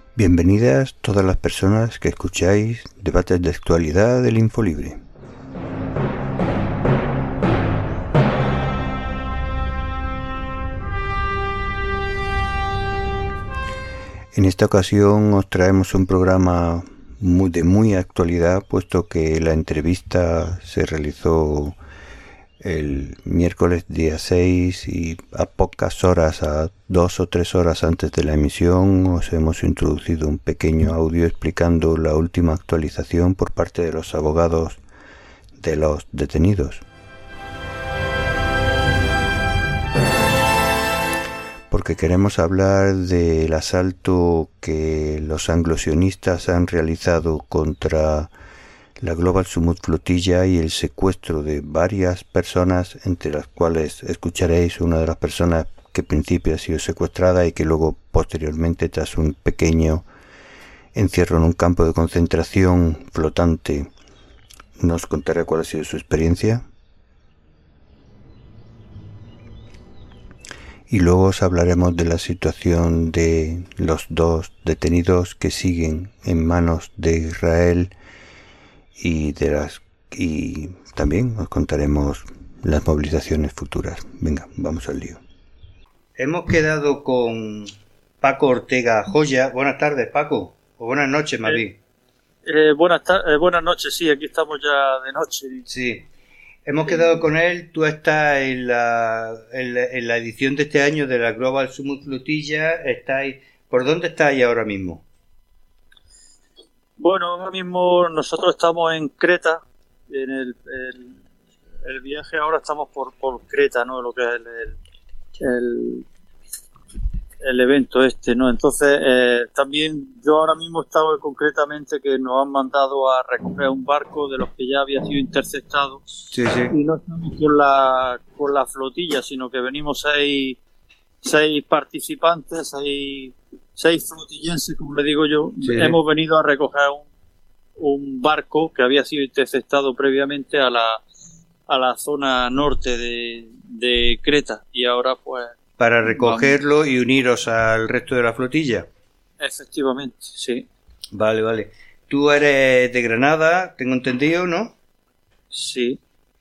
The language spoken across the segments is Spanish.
Bienvenidas todas las personas que escucháis debates de actualidad del Infolibre. En esta ocasión os traemos un programa de muy actualidad, puesto que la entrevista se realizó el miércoles día 6 y a pocas horas, a 2 o 3 horas antes de la emisión, os hemos introducido un pequeño audio explicando la última actualización por parte de los abogados de los detenidos. Porque queremos hablar del asalto que los anglosionistas han realizado contra la Global Summit Flotilla y el secuestro de varias personas, entre las cuales escucharéis una de las personas que en principio ha sido secuestrada y que luego posteriormente, tras un pequeño encierro en un campo de concentración flotante, nos contará cuál ha sido su experiencia. Y luego os hablaremos de la situación de los dos detenidos que siguen en manos de Israel y también os contaremos las movilizaciones futuras. Venga, vamos al lío. Hemos quedado con Paco Ortega Joya. Buenas tardes, Paco. O buenas noches, más bien. Buenas noches, sí, aquí estamos ya de noche. Sí. Hemos quedado con él. Tú estás en la edición de este año de la Global Summit Flotilla. ¿Por dónde estáis ahora mismo? Bueno, ahora mismo nosotros estamos en Creta. En el viaje ahora estamos por Creta, ¿no? Lo que es el evento este, ¿no? Entonces, también yo ahora mismo estaba concretamente que nos han mandado a recoger un barco de los que ya había sido interceptado. Sí. Y no estamos con la flotilla, sino que venimos seis participantes, seis flotillenses, como le digo yo. Sí. Hemos venido a recoger un barco que había sido interceptado previamente a la zona norte de Creta, y ahora pues para recogerlo y uniros al resto de la flotilla. Efectivamente, sí. Vale. Tú eres de Granada, tengo entendido, ¿no? Sí.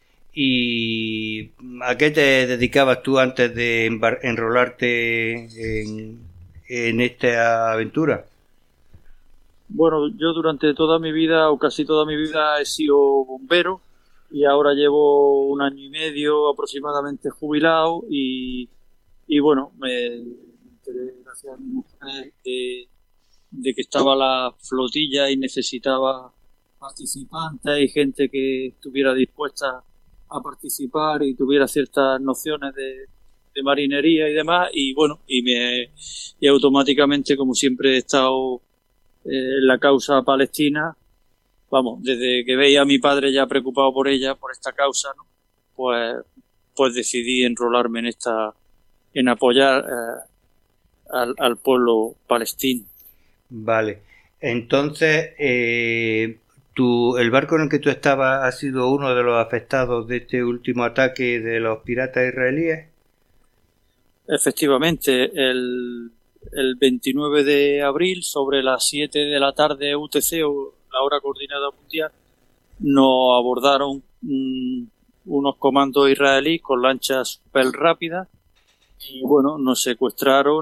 ¿Y a qué te dedicabas tú antes de enrolarte en esta aventura? Bueno, yo durante toda mi vida, o casi toda mi vida, he sido bombero, y ahora llevo 1 año y medio aproximadamente jubilado, y bueno, me enteré gracias a mi mujer de que estaba la flotilla y necesitaba participantes y gente que estuviera dispuesta a participar y tuviera ciertas nociones de marinería y demás, y bueno, y automáticamente, como siempre he estado en la causa palestina, vamos, desde que veía a mi padre ya preocupado por esta causa, ¿no? Pues decidí enrolarme en apoyar al pueblo palestino. Vale. Entonces, el barco en el que tú estabas ha sido uno de los afectados de este último ataque de los piratas israelíes. Efectivamente, el 29 de abril, sobre las 7 de la tarde UTC, o la hora coordinada mundial, nos abordaron unos comandos israelíes con lanchas super rápidas. Y bueno, nos secuestraron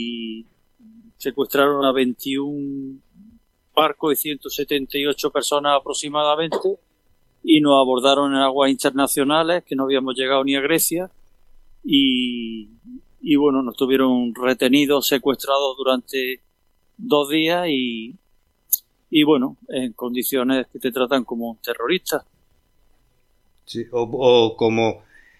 a 21 barcos y 178 personas aproximadamente, y nos abordaron en aguas internacionales, que no habíamos llegado ni a Grecia, y bueno, nos tuvieron retenidos, secuestrados durante 2 días, y bueno, en condiciones que te tratan como un terrorista. Sí, o como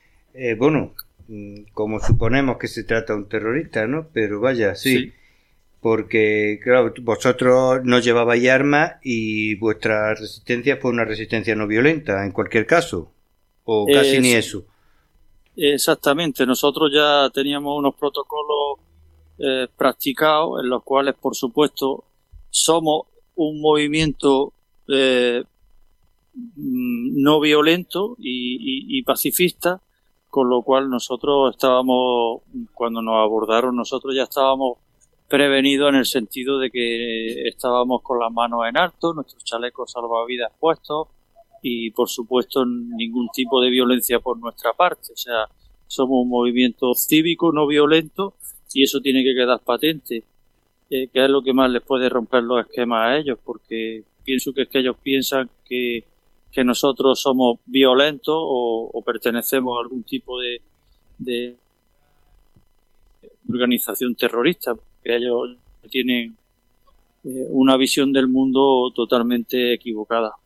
como suponemos que se trata de un terrorista, ¿no? Pero vaya, sí. Porque, claro, vosotros no llevabais armas y vuestra resistencia fue una resistencia no violenta, en cualquier caso, o casi ni eso. Exactamente, nosotros ya teníamos unos protocolos practicados, en los cuales, por supuesto, somos un movimiento no violento y pacifista, con lo cual nosotros estábamos, cuando nos abordaron, nosotros ya estábamos prevenidos en el sentido de que estábamos con las manos en alto, nuestros chalecos salvavidas puestos y, por supuesto, ningún tipo de violencia por nuestra parte. O sea, somos un movimiento cívico, no violento, y eso tiene que quedar patente, que es lo que más les puede romper los esquemas a ellos, porque pienso que es que ellos piensan que nosotros somos violentos o pertenecemos a algún tipo de organización terrorista, que ellos tienen una visión del mundo totalmente equivocada.